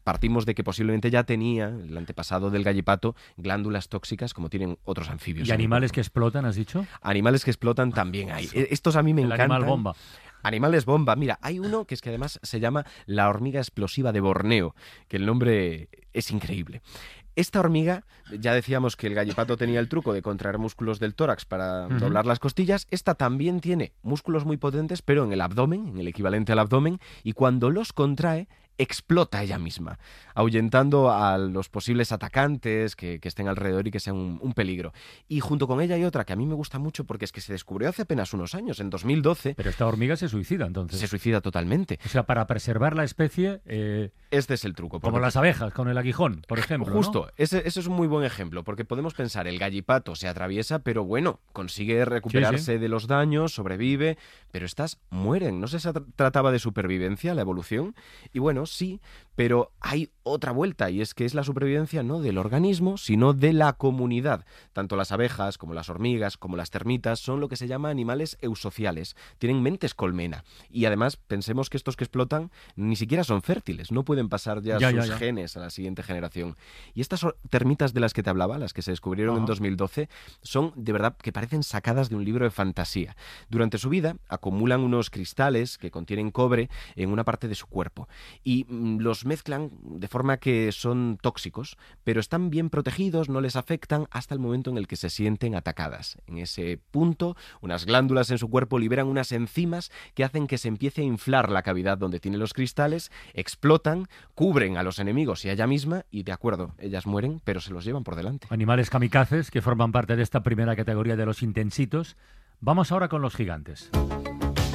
partimos de que posiblemente ya tenía el antepasado del gallipato glándulas tóxicas como tienen otros anfibios. ¿Y animales que explotan, has dicho? Animales que explotan también hay. Estos a mí me encantan. Animal bomba. Animales bomba. Mira, hay uno que es que además se llama la hormiga explosiva de Borneo, que el nombre es increíble. Esta hormiga, ya decíamos que el gallipato tenía el truco de contraer músculos del tórax para doblar las costillas. Esta también tiene músculos muy potentes, pero en el abdomen, en el equivalente al abdomen, y cuando los contrae, explota ella misma, ahuyentando a los posibles atacantes que estén alrededor y que sean un peligro. Y junto con ella hay otra que a mí me gusta mucho porque es que se descubrió hace apenas unos años, en 2012. Pero esta hormiga se suicida, entonces. Se suicida totalmente. O sea, para preservar la especie... Este es el truco. Como las abejas, con el aguijón, por ejemplo. Justo, ¿no? ese es un muy buen ejemplo, porque podemos pensar, el gallipato se atraviesa, pero bueno, consigue recuperarse de los daños, sobrevive, pero estas mueren. ¿No se trataba de supervivencia, la evolución? Y bueno, sí, pero hay otra vuelta, y es que es la supervivencia no del organismo, sino de la comunidad. Tanto las abejas, como las hormigas, como las termitas, son lo que se llama animales eusociales. Tienen mentes colmena. Y además, pensemos que estos que explotan ni siquiera son fértiles, no pueden pasar ya sus genes a la siguiente generación. Y estas termitas de las que te hablaba, las que se descubrieron en 2012, son de verdad que parecen sacadas de un libro de fantasía. Durante su vida acumulan unos cristales que contienen cobre en una parte de su cuerpo y los mezclan de forma que son tóxicos, pero están bien protegidos, no les afectan hasta el momento en el que se sienten atacadas. En ese punto, unas glándulas en su cuerpo liberan unas enzimas que hacen que se empiece a inflar la cavidad donde tiene los cristales, explotan, cubren a los enemigos y a ella misma y, de acuerdo, ellas mueren, pero se los llevan por delante. Animales kamikazes que forman parte de esta primera categoría de los intensitos. Vamos ahora con los gigantes.